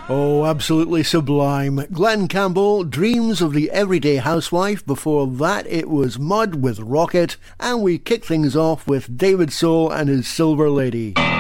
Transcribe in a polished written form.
Oh, absolutely sublime. Glenn Campbell, Dreams of the Everyday Housewife. Before that, it was Mud with Rocket. And we kick things off with David Soul and his Silver Lady.